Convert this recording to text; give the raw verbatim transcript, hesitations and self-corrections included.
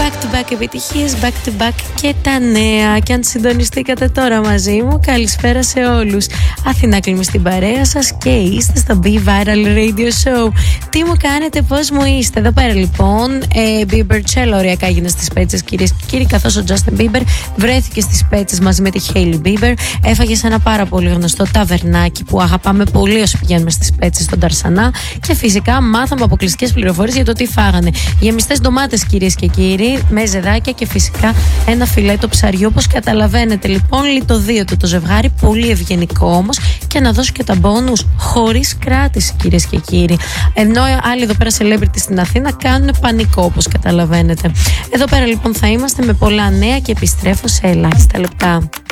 Back to back επιτυχίες, back to back και τα νέα. Και αν συντονιστήκατε τώρα μαζί μου, καλησπέρα σε όλους. Αθηνά Κλίμη στην παρέα σας και είστε στο Be Viral Radio Show. Τι μου κάνετε, πώς μου είστε? Εδώ πέρα λοιπόν, ε, Bieber Cello ωριακά έγινε στις πέτσες, κυρίες και κύριοι, καθώς ο Justin Bieber βρέθηκε στις πέτσες μαζί με τη Hailey Bieber. Έφαγε σε ένα πάρα πολύ γνωστό ταβερνάκι που αγαπάμε πολύ όσο πηγαίνουμε στις πέτσες στον Ταρσανά. Και φυσικά μάθαμε αποκλειστικές πληροφορίες για το τι φάγανε. Γεμιστές ντομάτες, κυρίες και κύριοι, με ζεδάκια και φυσικά ένα φιλέτο ψαριού. Όπως καταλαβαίνετε λοιπόν, λιτοδίωτο το ζευγάρι, πολύ ευγενικό όμως, και να δώσω και τα μπόνους χωρίς κράτηση, κυρίες και κύριοι. Ενώ άλλοι εδώ πέρα celebrity στην Αθήνα κάνουν πανικό, όπως καταλαβαίνετε. Εδώ πέρα λοιπόν θα είμαστε με πολλά νέα και επιστρέφω σε ελάχιστα λεπτά.